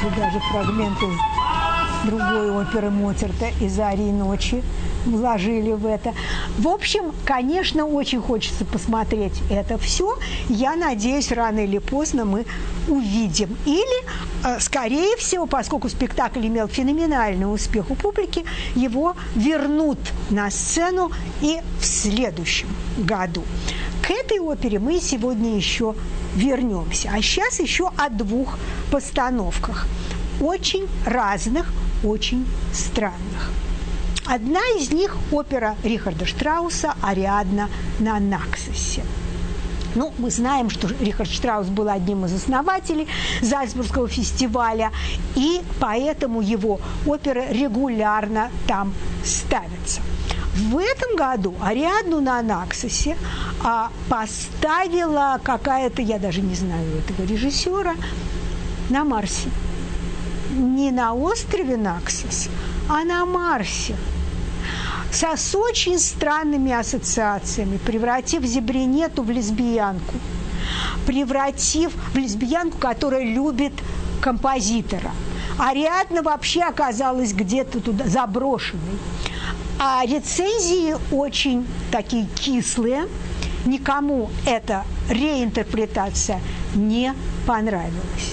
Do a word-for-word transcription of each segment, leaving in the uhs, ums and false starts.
даже фрагменты другой оперы Моцарта «Из арии ночи» вложили в это. В общем, конечно, очень хочется посмотреть это все. Я надеюсь, рано или поздно мы увидим. Или, скорее всего, поскольку спектакль имел феноменальный успех у публики, его вернут на сцену и в следующем году. К этой опере мы сегодня еще вернемся. А сейчас еще о двух постановках. Очень разных, очень странных. Одна из них – опера Рихарда Штрауса «Ариадна на Наксосе». Ну, мы знаем, что Рихард Штраус был одним из основателей Зальцбургского фестиваля, и поэтому его оперы регулярно там ставятся. В этом году «Ариадну на Наксосе» а, поставила какая-то, я даже не знаю этого режиссера, на Марсе. Не на острове Наксос, а на Марсе. Со, с очень странными ассоциациями, превратив Зебринету в лесбиянку, превратив в лесбиянку, которая любит композитора. Ариадна вообще оказалась где-то туда заброшенной. А рецензии очень такие кислые. Никому эта реинтерпретация не понравилась.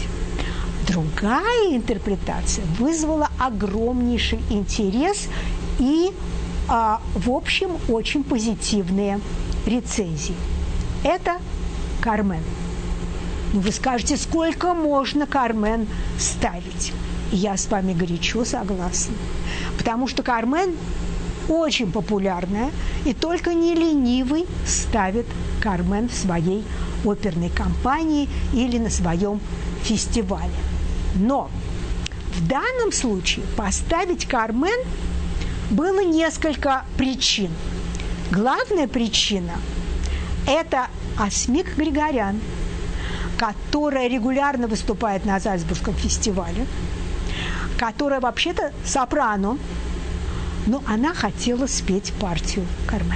Другая интерпретация вызвала огромнейший интерес и, а, в общем, очень позитивные рецензии. Это «Кармен». Ну, вы скажете, сколько можно «Кармен» ставить? И я с вами горячо согласна. Потому что «Кармен» очень популярная, и только не ленивый ставит «Кармен» в своей оперной компании или на своем фестивале. Но в данном случае поставить «Кармен» было несколько причин. Главная причина – это Асмик Григорян, которая регулярно выступает на Зальцбургском фестивале, которая вообще-то сопрано, но она хотела спеть партию «Кармен».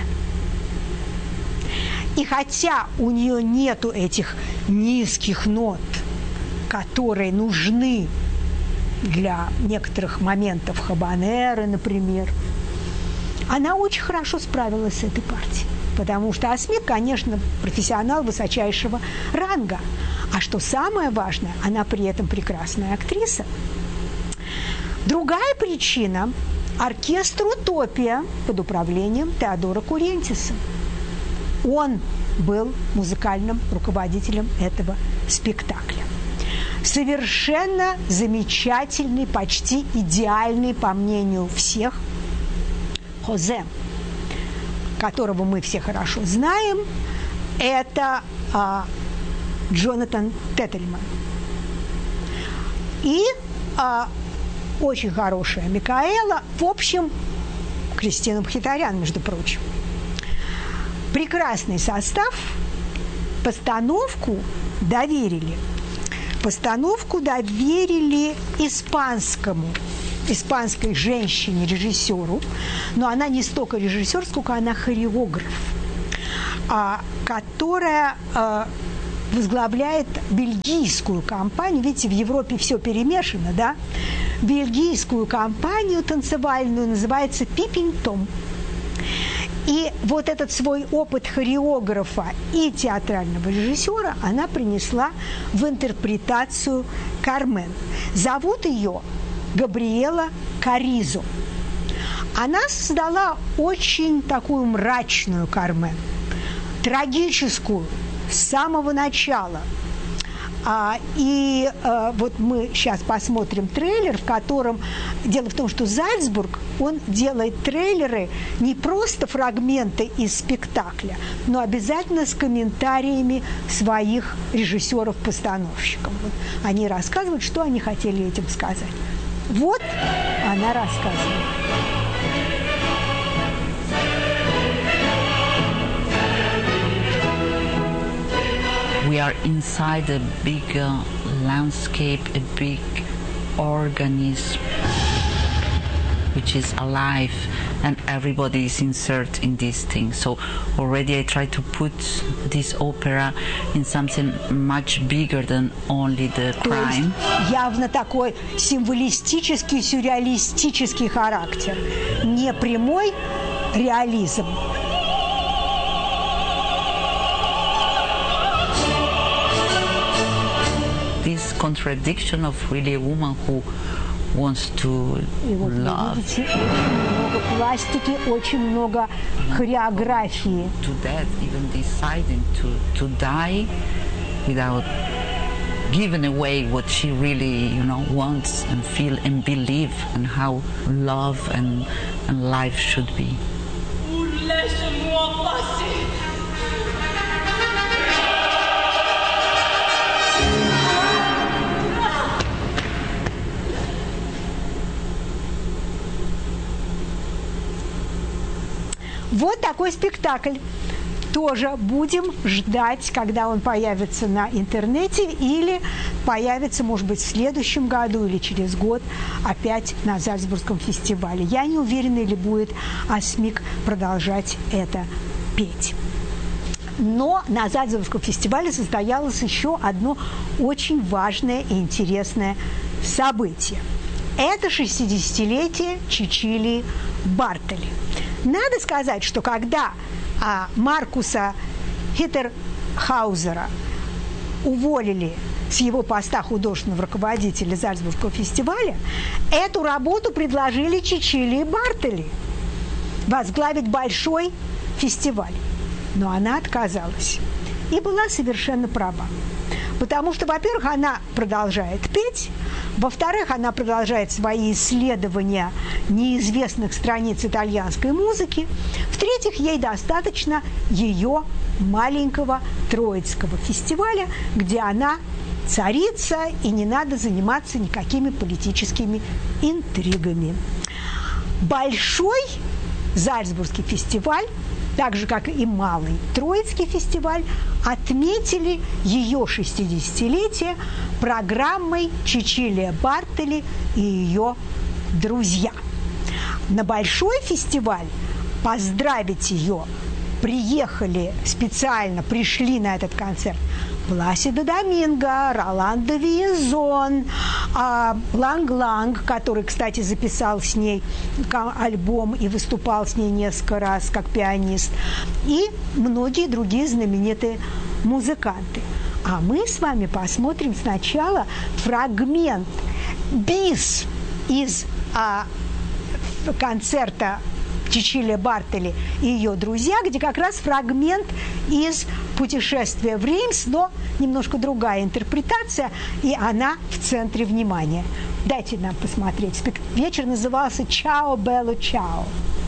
И хотя у нее нету этих низких нот, которые нужны для некоторых моментов хабанеры, например, она очень хорошо справилась с этой партией. Потому что Асмик, конечно, профессионал высочайшего ранга. А что самое важное, она при этом прекрасная актриса. Другая причина – оркестр «Утопия» под управлением Теодора Курентиса. Он был музыкальным руководителем этого спектакля. Совершенно замечательный, почти идеальный, по мнению всех, Хозе, которого мы все хорошо знаем, это а, Джонатан Теттельман. И а, очень хорошая Микаэла, в общем, Кристина Мхитарян, между прочим. Прекрасный состав, постановку доверили. Постановку доверили испанскому, испанской женщине-режиссеру, но она не столько режиссер, сколько она хореограф, а, которая а, возглавляет бельгийскую компанию. Видите, в Европе все перемешано, да? Бельгийскую компанию танцевальную, называется «Пиппин Том». И вот этот свой опыт хореографа и театрального режиссера она принесла в интерпретацию «Кармен». Зовут ее Габриэла Каризо. Она создала очень такую мрачную «Кармен», трагическую с самого начала. А, и а, вот мы сейчас посмотрим трейлер, в котором... Дело в том, что Зальцбург, он делает трейлеры не просто фрагменты из спектакля, но обязательно с комментариями своих режиссеров-постановщиков. Вот они рассказывают, что они хотели этим сказать. Вот она рассказывает. We are inside a big uh, landscape, a big organism which is alive and everybody is inserted in this thing. So already I try to put this opera in something much bigger than only the crime. То есть явно такой символистический, сюрреалистический характер, не прямой реализм. This contradiction of really a woman who wants to И вот love. вы видите, много пластики, очень много хореографии. To that, even deciding to, to die without giving away what she really, you know, wants and feel and believe, and how love and, and life should be. Вот такой спектакль. Тоже будем ждать, когда он появится на интернете или появится, может быть, в следующем году или через год опять на Зальцбургском фестивале. Я не уверена, ли будет АСМИК продолжать это петь. Но на Зальцбургском фестивале состоялось еще одно очень важное и интересное событие. Это шестидесятилетие Чичилии Бартели. Надо сказать, что когда а, Маркуса Хиттерхаузера уволили с его поста художественного руководителя Зальцбургского фестиваля, эту работу предложили Чичилии Бартели возглавить большой фестиваль. Но она отказалась. И была совершенно права. Потому что, во-первых, она продолжает петь, во-вторых, она продолжает свои исследования неизвестных страниц итальянской музыки, в-третьих, ей достаточно ее маленького Троицкого фестиваля, где она царица, и не надо заниматься никакими политическими интригами. Большой Зальцбургский фестиваль, так же, как и Малый Троицкий фестиваль, отметили ее шестидесятилетие программой Чичилия Бартели и ее друзья. На Большой фестиваль поздравить ее приехали специально, пришли на этот концерт Пласидо Доминго, Роландо Виезон, Ланг-Ланг, который, кстати, записал с ней альбом и выступал с ней несколько раз как пианист, и многие другие знаменитые музыканты. А мы с вами посмотрим сначала фрагмент бис из а, концерта Чичилия Бартели и ее друзья, где как раз фрагмент из «Путешествия в Реймс», но немножко другая интерпретация, и она в центре внимания. Дайте нам посмотреть. Вечер назывался «Чао, Белло, чао».